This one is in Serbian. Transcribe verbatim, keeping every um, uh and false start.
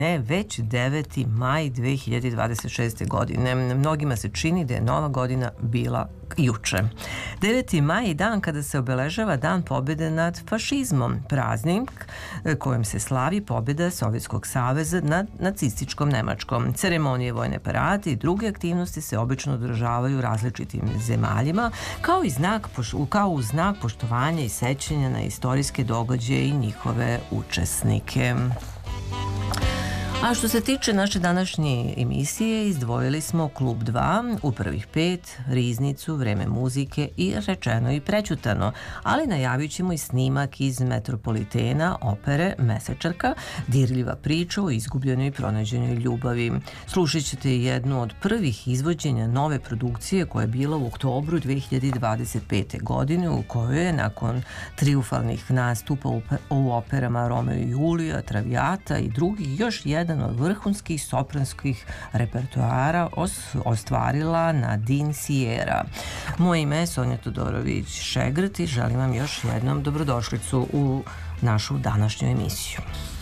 Ne, već deveti maj dve hiljade dvadeset šeste. godine. Mnogima se čini da je nova godina bila juče. deveti maj je dan kada se obeležava Dan pobjede nad fašizmom, praznik kojim se slavi pobjeda Sovjetskog saveza nad nacističkom Nemačkom. Ceremonije, vojne parade i druge aktivnosti se obično održavaju u različitim zemaljima kao i znak, kao u znak poštovanja i sećanja na istorijske događaje i njihove učesnike. A što se tiče naše današnje emisije, izdvojili smo Klub dva, u prvih pet, Riznicu, Vreme muzike i Rečeno i prećutano, ali najavit ćemo i snimak iz Metropolitena opere Mesečarka, dirljiva priča o izgubljenoj i pronađenoj ljubavi. Slušat ćete jednu od prvih izvođenja nove produkcije koja je bila u oktobru dve hiljade dvadeset pete. godine, u kojoj je nakon triumfalnih nastupa u operama Romeo i Julija, Traviata i drugih još jedan od vrhunskih sopranskih repertoara ostvarila Nadine Sierra. Moje ime je Sonja Todorović-Šegrt i želim vam još jednom dobrodošlicu u našu današnju emisiju.